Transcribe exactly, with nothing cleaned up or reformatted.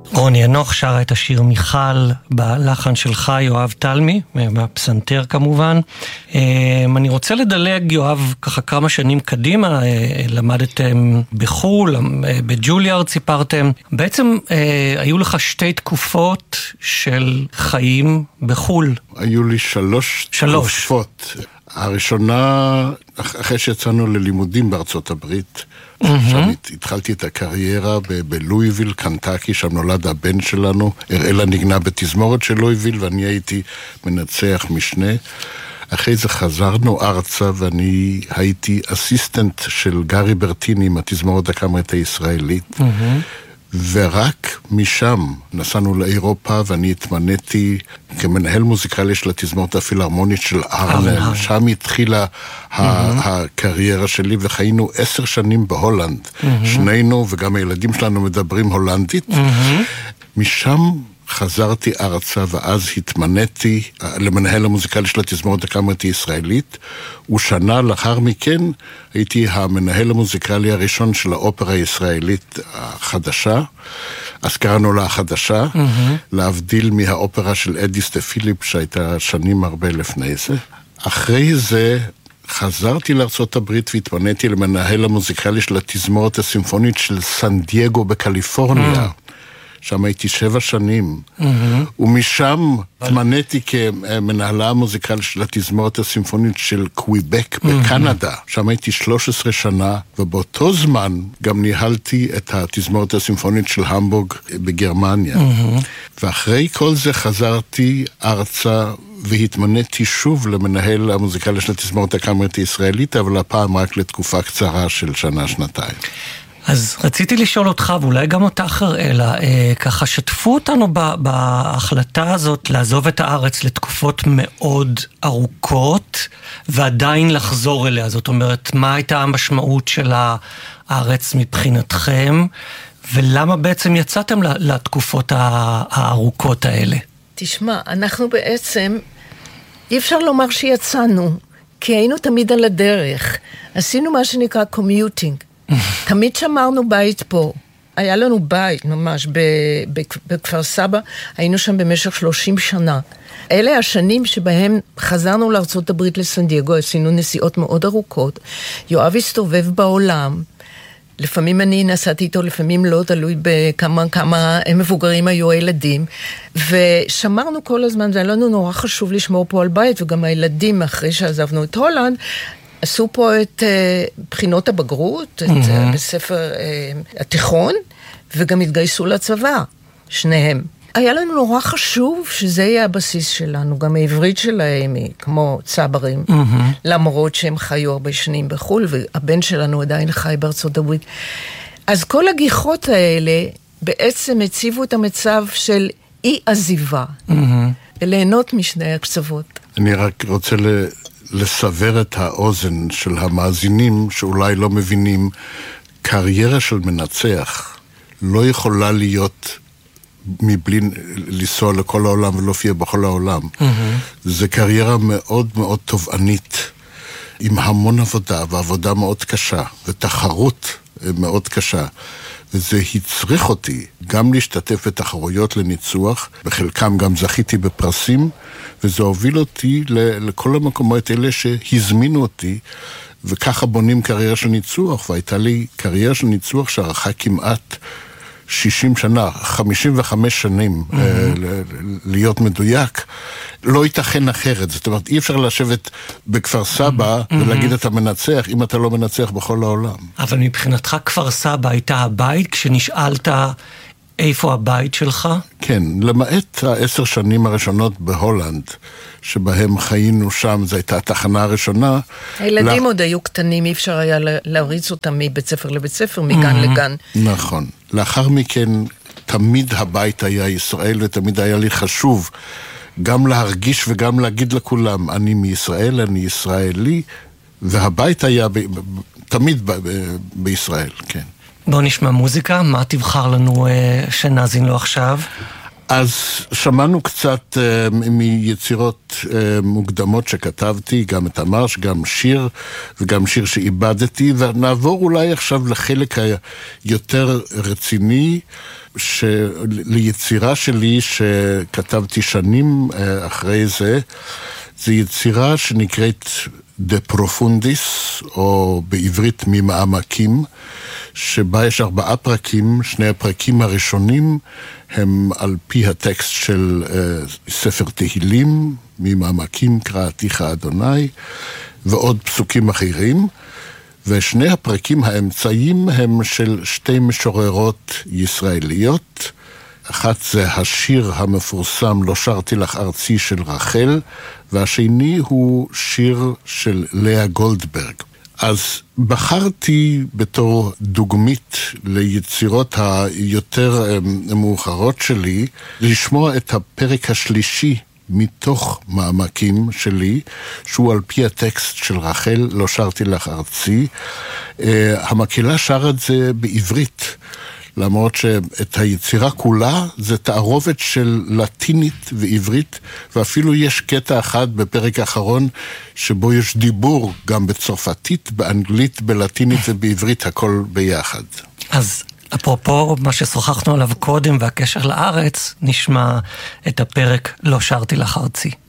רוני אנוך שרה את השיר מיכל בלחן שלך, יואב תלמי, בפסנתר כמובן. אני רוצה לדלג, יואב, ככה כמה שנים קדימה, למדתם בחול, בג'וליארד סיפרתם. בעצם היו לך שתי תקופות של חיים בחול. היו לי שלוש, שלוש. תקופות. הראשונה, אחרי שיצאנו ללימודים בארצות הברית, שם התחלתי את הקריירה בלואיביל, קנטקי, שם נולד הבן שלנו, הראלה נגנה בתזמורת של לואיביל, ואני הייתי מנצח משנה. אחרי זה חזרנו ארצה, ואני הייתי אסיסטנט של גארי ברטיני, עם התזמורת הקאמרית הישראלית, ורק משם נסענו לאירופה, ואני התמניתי כמנהל מוזיקלי של התזמורת הפילהרמונית של ארנם. שם התחילה הקריירה שלי, וחיינו עשר שנים בהולנד. שנינו וגם הילדים שלנו מדברים הולנדית. משם חזרתי ארצה, ואז התמניתי למנהל המוזיקלי של התזמורת הקאמרית הישראלית, ושנה לאחר מכן הייתי המנהל המוזיקלי הראשון של האופרה הישראלית החדשה, אז קראנו לה החדשה, mm-hmm. להבדיל מהאופרה של אדיס דה פיליפ שהייתה שנים הרבה לפני זה. אחרי זה חזרתי לארצות הברית והתמניתי למנהל המוזיקלי של התזמורת הסימפונית של סן דייגו בקליפורניה. Mm-hmm. שם הייתי שבע שנים, mm-hmm. ומשם התמניתי כמנהלה המוזיקל של התזמורת הסימפונית של קוויבק mm-hmm. בקנדה. שם הייתי שלוש עשרה שנה, ובאותו זמן גם ניהלתי את התזמורת הסימפונית של המבורג בגרמניה. Mm-hmm. ואחרי כל זה חזרתי ארצה, והתמניתי שוב למנהל המוזיקלי של התזמורת הקאמרית הישראלית, אבל הפעם רק לתקופה קצרה של שנה-שנתיים. אז רציתי לשאול אותך, ואולי גם אותך הראלה, אה, ככה שתפו אותנו ב- בהחלטה הזאת לעזוב את הארץ לתקופות מאוד ארוכות, ועדיין לחזור אליה. זאת אומרת, מה הייתה המשמעות של הארץ מבחינתכם, ולמה בעצם יצאתם לתקופות הארוכות האלה? תשמע, אנחנו בעצם, אי אפשר לומר שיצאנו, כי היינו תמיד על הדרך. עשינו מה שנקרא קומיוטינג. תמיד שמרנו בית פה. היה לנו בית ממש בכפר סבא, היינו שם במשך שלושים שנה. אלה השנים שבהם חזרנו לארצות הברית לסן דייגו, עשינו נסיעות מאוד ארוכות. יואב הסתובב בעולם, לפעמים אני נסעתי איתו, לפעמים לא, תלוי בכמה כמה מבוגרים היו הילדים, ושמרנו כל הזמן, והיה לנו נורא חשוב לשמור פה על בית, וגם הילדים אחרי שעזבנו את הולנד, עשו פה את uh, בחינות הבגרות, mm-hmm. את, uh, בספר uh, התיכון, וגם התגייסו לצבא, שניהם. היה לנו נורא חשוב שזה יהיה הבסיס שלנו, גם העברית שלהם היא כמו צברים, mm-hmm. למרות שהם חיו הרבה שנים בחול, והבן שלנו עדיין חי בארצות הברית. אז כל הגיחות האלה בעצם הציבו את המצב של אי עזיבה, mm-hmm. וליהנות משני הקצוות. אני רק רוצה ל... לסבר את האוזן של המאזינים שאולי לא מבינים, קריירה של מנצח לא יכולה להיות מבלי לנסוע לכל העולם ולהופיע בכל העולם. Mm-hmm. זה קריירה מאוד מאוד תובענית, עם המון עבודה, ועבודה מאוד קשה, ותחרות מאוד קשה. וזה הצריך אותי גם להשתתף בתחרויות לניצוח, בחלקם גם זכיתי בפרסים, וזה הוביל אותי לכל המקומות האלה שהזמינו אותי, וככה בונים קריירה של ניצוח, והייתה לי קריירה של ניצוח שערכה כמעט שישים שנה, חמישים וחמש שנים, mm-hmm. להיות מדויק. לא ייתכן אחרת, זאת אומרת, אי אפשר לשבת בכפר סבא mm-hmm. ולהגיד אתה מנצח, אם אתה לא מנצח בכל העולם. אבל מבחינתך כפר סבא הייתה הבית, כשנשאלת איפה הבית שלך? כן, למעט העשר שנים הראשונות בהולנד, שבהם חיינו שם, זו הייתה התחנה הראשונה. הילדים לה... עוד היו קטנים, אי אפשר היה להריץ אותם מבית ספר לבית ספר, מגן mm-hmm. לגן. נכון. לאחר מכן, תמיד הבית היה ישראל, ותמיד היה לי חשוב גם להרגיש וגם להגיד לכולם, אני מישראל, אני ישראלי, והבית היה ב... תמיד ב... ב... בישראל, כן. בוא נשמע מוזיקה, מה תבחר לנו אה, שנאזין לו עכשיו? אז שמענו קצת uh, מיצירות uh, מוקדמות שכתבתי, גם את המרש, גם שיר וגם שיר שאיבדתי, ונעבור אולי עכשיו לחלק היותר רציני, של... ליצירה שלי שכתבתי שנים uh, אחרי זה. זו יצירה שנקראת De Profundis, או בעברית ממעמקים, שבה יש ארבעה פרקים. שני הפרקים הראשונים הם על פי הטקסט של uh, ספר תהילים, ממעמקים קראתיך אדוני, ועוד פסוקים אחרים. ושני הפרקים האמצעיים הם של שתי משוררות ישראליות. אחת זה השיר המפורסם לא שרתי לך ארצי של רחל, והשני הוא שיר של לאה גולדברג. אז בחרתי בתור דוגמית ליצירות היותר מאוחרות שלי, לשמוע את הפרק השלישי מתוך מעמקים שלי, שהוא על פי הטקסט של רחל, לא שרתי לך ארצי. המקהלה שר את זה בעברית, למרות שאת היצירה כולה זה תערובת של לטינית ועברית, ואפילו יש קטע אחד בפרק האחרון שבו יש דיבור גם בצרפתית, באנגלית, בלטינית ובעברית, הכל ביחד. אז אפרופו מה ששוחחנו עליו קודם והקשר לארץ, נשמע את הפרק לא שרתי לך ארצי.